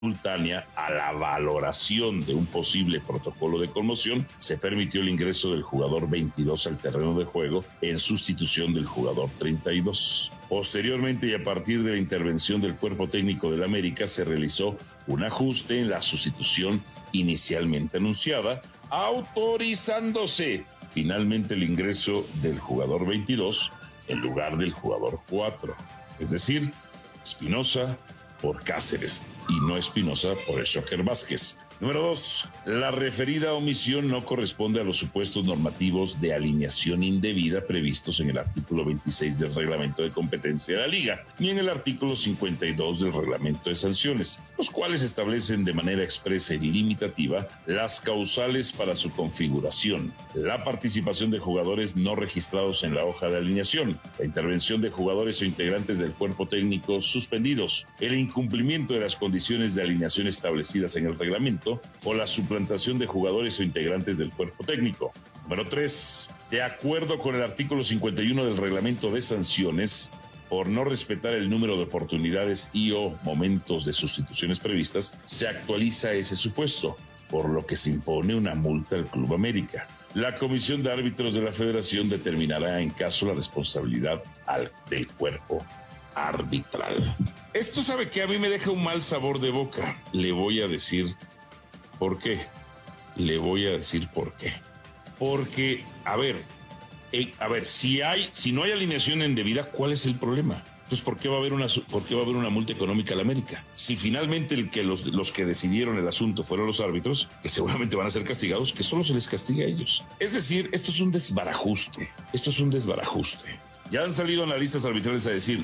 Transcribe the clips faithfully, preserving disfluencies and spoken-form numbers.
simultánea a la valoración de un posible protocolo de conmoción, se permitió el ingreso del jugador veintidós al terreno de juego en sustitución del jugador treinta y dos. Posteriormente y a partir de la intervención del cuerpo técnico del América se realizó un ajuste en la sustitución inicialmente anunciada, autorizándose finalmente el ingreso del jugador veintidós en lugar del jugador cuatro, es decir, Espinosa por Cáceres y no Espinosa por el Shocker Vázquez. Número dos, la referida omisión no corresponde a los supuestos normativos de alineación indebida previstos en el artículo veintiséis del Reglamento de Competencia de la Liga, ni en el artículo cincuenta y dos del Reglamento de Sanciones, los cuales establecen de manera expresa y limitativa las causales para su configuración, la participación de jugadores no registrados en la hoja de alineación, la intervención de jugadores o integrantes del cuerpo técnico suspendidos, el incumplimiento de las condiciones de alineación establecidas en el reglamento, o la suplantación de jugadores o integrantes del cuerpo técnico. Número tres. De acuerdo con el artículo cincuenta y uno del Reglamento de Sanciones, por no respetar el número de oportunidades y o momentos de sustituciones previstas, se actualiza ese supuesto, por lo que se impone una multa al Club América. La Comisión de Árbitros de la Federación determinará en caso la responsabilidad al, del cuerpo arbitral. Esto, sabe que a mí me deja un mal sabor de boca. Le voy a decir ¿por qué? Le voy a decir por qué. Porque, a ver, eh, a ver, si hay, si no hay alineación indebida, ¿cuál es el problema? Entonces, ¿por qué va a haber una, por qué va a haber una multa económica a la América? Si finalmente el que los, los que decidieron el asunto fueron los árbitros, que seguramente van a ser castigados, que solo se les castiga a ellos. Es decir, esto es un desbarajuste. Esto es un desbarajuste. Ya han salido analistas arbitrales a decir,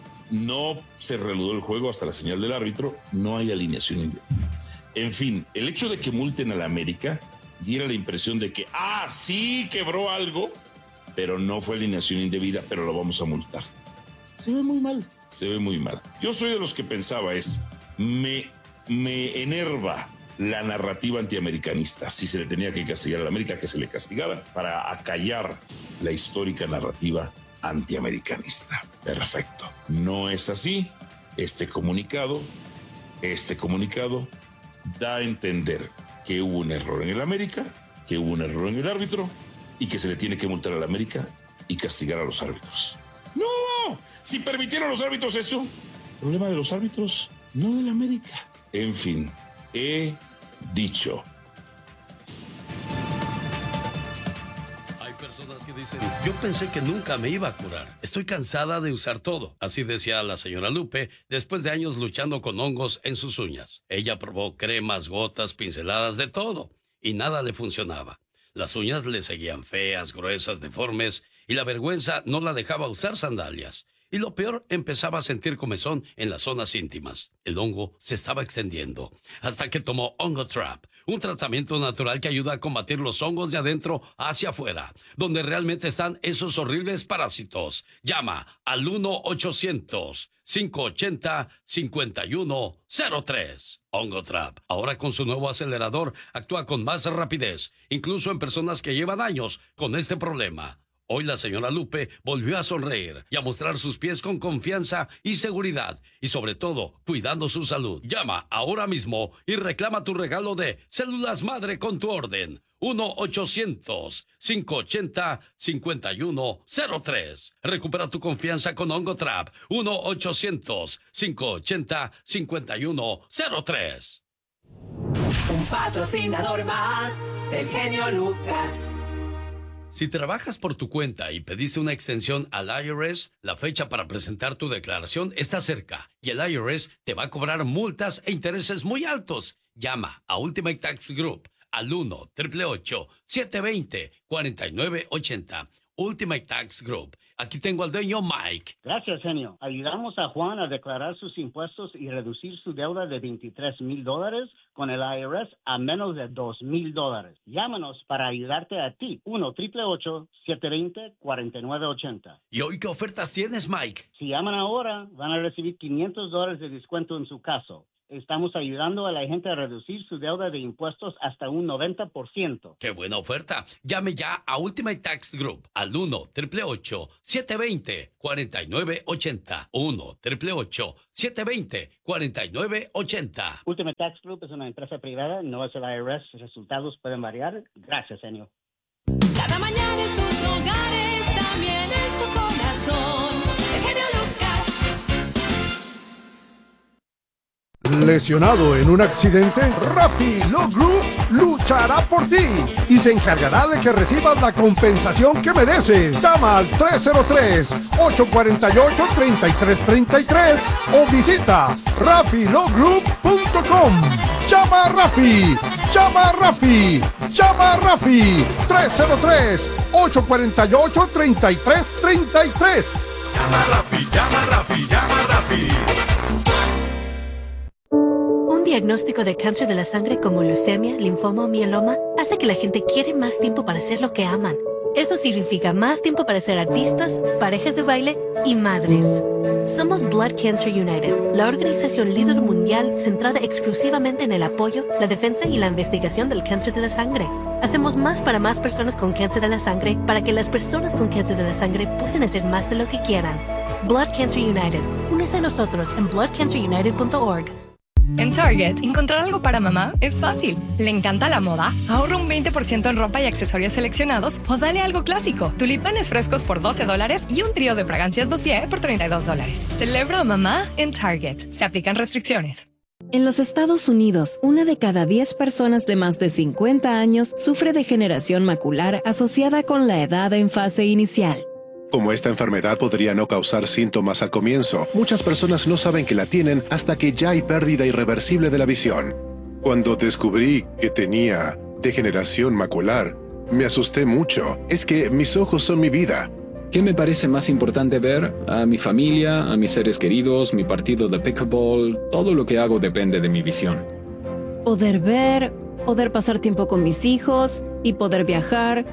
no se reanudó el juego hasta la señal del árbitro, no hay alineación indebida. En fin, el hecho de que multen a la América diera la impresión de que, ah, sí quebró algo, pero no fue alineación indebida, pero lo vamos a multar. Se ve muy mal, se ve muy mal. Yo soy de los que pensaba es, me, me enerva la narrativa antiamericanista. Si se le tenía que castigar a la América, que se le castigara para acallar la histórica narrativa antiamericanista. Perfecto. No es así. Este comunicado, este comunicado da a entender que hubo un error en el América, que hubo un error en el árbitro y que se le tiene que multar a la América y castigar a los árbitros. ¡No! Si permitieron los árbitros eso, problema de los árbitros, no de la América. En fin, he dicho. Dicen, yo pensé que nunca me iba a curar. Estoy cansada de usar todo. Así decía la señora Lupe después de años luchando con hongos en sus uñas. Ella probó cremas, gotas, pinceladas, de todo. Y nada le funcionaba. Las uñas le seguían feas, gruesas, deformes. Y la vergüenza no la dejaba usar sandalias. Y lo peor, empezaba a sentir comezón en las zonas íntimas. El hongo se estaba extendiendo. Hasta que tomó Ongotrap, un tratamiento natural que ayuda a combatir los hongos de adentro hacia afuera, donde realmente están esos horribles parásitos. Llama al uno ochocientos, cinco ochenta, cincuenta y uno cero tres. Ongotrap, ahora con su nuevo acelerador, actúa con más rapidez, incluso en personas que llevan años con este problema. Hoy la señora Lupe volvió a sonreír y a mostrar sus pies con confianza y seguridad, y sobre todo, cuidando su salud. Llama ahora mismo y reclama tu regalo de Células Madre con tu orden. uno ochocientos, cinco ochenta, cincuenta y uno cero tres. Recupera tu confianza con Ongotrap. uno ochocientos, cinco ochenta, cincuenta y uno cero tres. Un patrocinador más del genio Lucas. Si trabajas por tu cuenta y pediste una extensión al I R S, la fecha para presentar tu declaración está cerca y el I R S te va a cobrar multas e intereses muy altos. Llama a Ultimate Tax Group al uno, ocho ocho ocho, siete dos cero, cuatro nueve ocho cero. Ultimate Tax Group. Aquí tengo al dueño, Mike. Gracias, genio. Ayudamos a Juan a declarar sus impuestos y reducir su deuda de veintitrés mil dólares con el I R S a menos de dos mil dólares. Llámanos para ayudarte a ti. uno, ocho ocho ocho, siete dos cero, cuatro nueve ocho cero. ¿Y hoy qué ofertas tienes, Mike? Si llaman ahora, van a recibir quinientos dólares de descuento en su caso. Estamos ayudando a la gente a reducir su deuda de impuestos hasta un noventa por ciento. ¡Qué buena oferta! Llame ya a Ultimate Tax Group al uno, ocho ocho ocho, siete dos cero, cuatro nueve ocho cero. uno, ocho ocho ocho, siete dos cero, cuatro nueve ocho cero. Ultimate Tax Group es una empresa privada, no es el I R S. Resultados pueden variar. Gracias, señor. Cada mañana en sus hogares, también en su corazón. El genio Lucas. ¿Lesionado en un accidente? Rappi Law Group luchará por ti y se encargará de que recibas la compensación que mereces. Llama al tres cero tres, ocho cuatro ocho, tres tres tres tres o visita rappi law group punto com. Llama a Rappi, llama a Rappi, llama a Rappi. tres cero tres, ocho cuatro ocho, tres tres tres tres. Llama a Rappi, llama a Rappi, llama a Rappi. Un diagnóstico de cáncer de la sangre como leucemia, linfoma o mieloma hace que la gente quiere más tiempo para hacer lo que aman. Eso significa más tiempo para ser artistas, parejas de baile y madres. Somos Blood Cancer United, la organización líder mundial centrada exclusivamente en el apoyo, la defensa y la investigación del cáncer de la sangre. Hacemos más para más personas con cáncer de la sangre para que las personas con cáncer de la sangre puedan hacer más de lo que quieran. Blood Cancer United. Únese a nosotros en blood cancer united punto org. En Target, encontrar algo para mamá es fácil. ¿Le encanta la moda? Ahorra un veinte por ciento en ropa y accesorios seleccionados o dale algo clásico. Tulipanes frescos por doce dólares y un trío de fragancias Dossier por treinta y dos dólares. Celebra a mamá en Target. Se aplican restricciones. En los Estados Unidos, una de cada diez personas de más de cincuenta años sufre degeneración macular asociada con la edad en fase inicial. Como esta enfermedad podría no causar síntomas al comienzo, muchas personas no saben que la tienen hasta que ya hay pérdida irreversible de la visión. Cuando descubrí que tenía degeneración macular, me asusté mucho. Es que mis ojos son mi vida. ¿Qué me parece más importante ver? A mi familia, a mis seres queridos, mi partido de pickleball, todo lo que hago depende de mi visión. Poder ver, poder pasar tiempo con mis hijos y poder viajar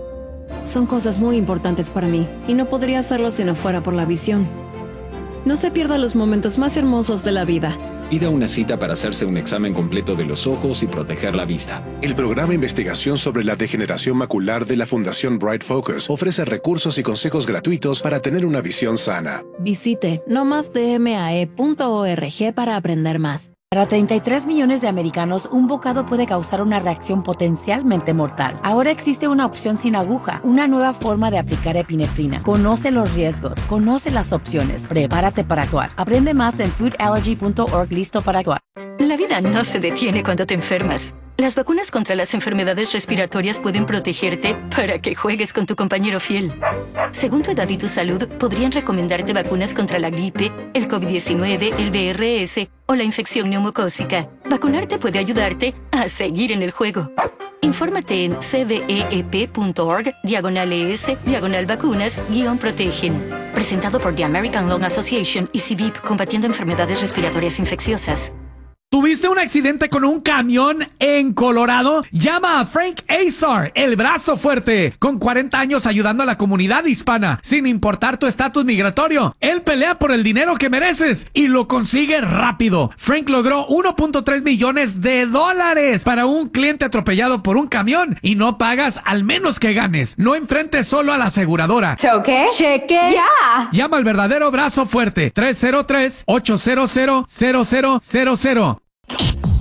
son cosas muy importantes para mí y no podría hacerlo si no fuera por la visión. No se pierda los momentos más hermosos de la vida. Pida una cita para hacerse un examen completo de los ojos y proteger la vista. El programa de investigación sobre la degeneración macular de la Fundación Bright Focus ofrece recursos y consejos gratuitos para tener una visión sana. Visite no más d m a e punto org para aprender más. Para treinta y tres millones de americanos, un bocado puede causar una reacción potencialmente mortal. Ahora existe una opción sin aguja, una nueva forma de aplicar epinefrina. Conoce los riesgos, conoce las opciones, prepárate para actuar. Aprende más en food allergy punto org. Listo para actuar. La vida no se detiene cuando te enfermas. Las vacunas contra las enfermedades respiratorias pueden protegerte para que juegues con tu compañero fiel. Según tu edad y tu salud, podrían recomendarte vacunas contra la gripe, el COVID diecinueve, el V R S o la infección neumocócica. Vacunarte puede ayudarte a seguir en el juego. Infórmate en c v e e p punto org, diagonal es, diagonal vacunas, guión protegen. Presentado por The American Lung Association y C B I P, combatiendo enfermedades respiratorias infecciosas. ¿Tuviste un accidente con un camión en Colorado? Llama a Frank Azar, el brazo fuerte, con cuarenta años ayudando a la comunidad hispana, sin importar tu estatus migratorio. Él pelea por el dinero que mereces y lo consigue rápido. Frank logró uno punto tres millones de dólares para un cliente atropellado por un camión y no pagas al menos que ganes. No enfrentes solo a la aseguradora. ¿Choque? ¡Cheque! ¡Ya! Llama al verdadero brazo fuerte, tres cero tres, ocho cero cero, cero cero cero cero.